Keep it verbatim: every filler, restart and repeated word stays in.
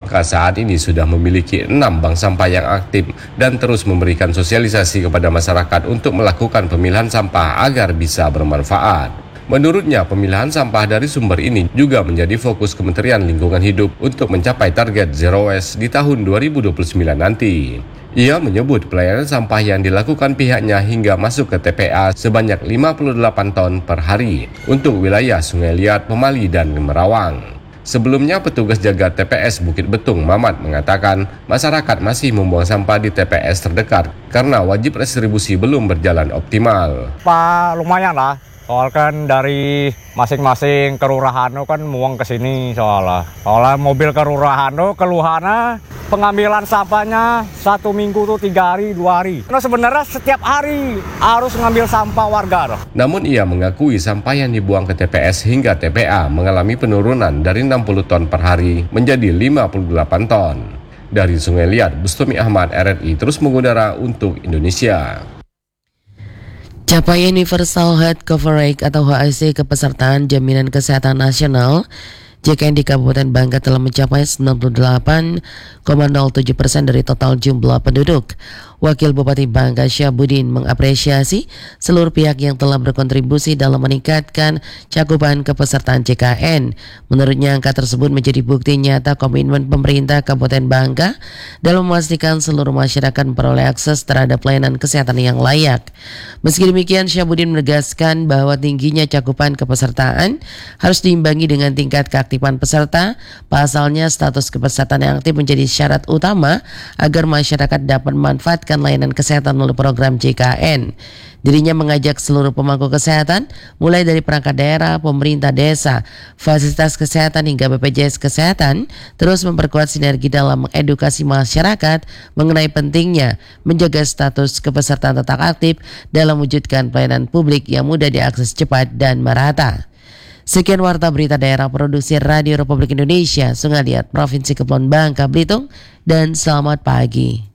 maka saat ini sudah memiliki enam bank sampah yang aktif dan terus memberikan sosialisasi kepada masyarakat untuk melakukan pemilahan sampah agar bisa bermanfaat. Menurutnya, pemilahan sampah dari sumber ini juga menjadi fokus Kementerian Lingkungan Hidup untuk mencapai target Zero Waste di tahun dua ribu dua puluh sembilan nanti. Ia menyebut pelayanan sampah yang dilakukan pihaknya hingga masuk ke T P A sebanyak lima puluh delapan ton per hari untuk wilayah Sungai Liat, Pemali, dan Merawang. Sebelumnya, petugas jaga T P S Bukit Betung Mamat mengatakan masyarakat masih membuang sampah di T P S terdekat karena wajib restribusi belum berjalan optimal. Pak, lumayan lah. Soal kan dari masing-masing kelurahan kan muang ke sini soalnya. Soalnya mobil kelurahan keluhannya pengambilan sampahnya satu minggu tuh tiga hari, dua hari. Nah sebenarnya setiap hari harus ngambil sampah warga. Namun ia mengakui sampah yang dibuang ke T P S hingga T P A mengalami penurunan dari enam puluh ton per hari menjadi lima puluh delapan ton. Dari Sungai Liat, Bustami Ahmad, R R I terus mengudara untuk Indonesia. Capaian Universal Health Coverage atau H I C kepesertaan Jaminan Kesehatan Nasional J K N di Kabupaten Bangka telah mencapai sembilan puluh delapan koma nol tujuh persen dari total jumlah penduduk. Wakil Bupati Bangka Syahbudin mengapresiasi seluruh pihak yang telah berkontribusi dalam meningkatkan cakupan kepesertaan J K N. Menurutnya angka tersebut menjadi bukti nyata komitmen pemerintah Kabupaten Bangka dalam memastikan seluruh masyarakat memperoleh akses terhadap pelayanan kesehatan yang layak. Meski demikian, Syahbudin menegaskan bahwa tingginya cakupan kepesertaan harus diimbangi dengan tingkat keaktifan peserta. Pasalnya, status kepesertaan yang aktif menjadi syarat utama agar masyarakat dapat memanfaatkan layanan kesehatan melalui program J K N. Dirinya mengajak seluruh pemangku kesehatan, mulai dari perangkat daerah, pemerintah desa, fasilitas kesehatan hingga B P J S Kesehatan, terus memperkuat sinergi dalam mengedukasi masyarakat mengenai pentingnya menjaga status kepesertaan tetap aktif dalam mewujudkan pelayanan publik yang mudah diakses cepat dan merata. Sekian warta berita daerah produksi Radio Republik Indonesia, Sungai Liat, Provinsi Kepulauan Bangka Belitung, dan selamat pagi.